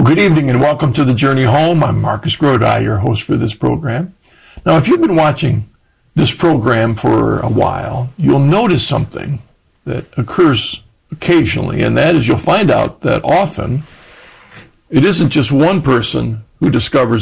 Good evening and welcome to The Journey Home. I'm Marcus Grodi, your host for this program. Now, if you've been watching this program for a while, you'll notice something that occurs occasionally, and that is you'll find out that often it isn't just one person who discovers